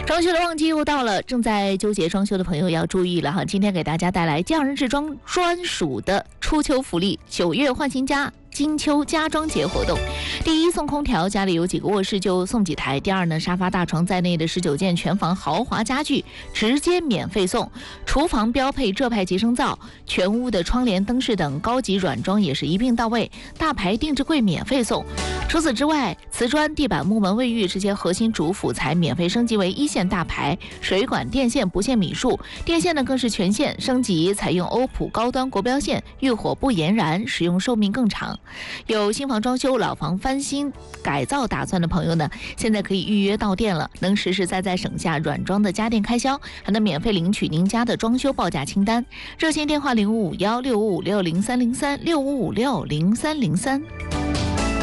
装修的旺季又到了，正在纠结装修的朋友要注意了哈！今天给大家带来匠人制装专属的初秋福利，9月换新家。金秋家装节活动，第一送空调，家里有几个卧室就送几台；第二呢，沙发、大床在内的19件全房豪华家具直接免费送；厨房标配浙派集成灶，全屋的窗帘、灯饰等高级软装也是一并到位；大牌定制柜免费送。除此之外，瓷砖、地板、木门、卫浴这些核心主辅材免费升级为1线大牌，水管、电线不限米数，电线呢更是全线升级，采用欧普高端国标线，遇火不延燃，使用寿命更长。有新房装修、老房翻新改造打算的朋友呢，现在可以预约到店了，能实实在在省下软装的家电开销，还能免费领取您家的装修报价清单。热线电话05516556030365560303。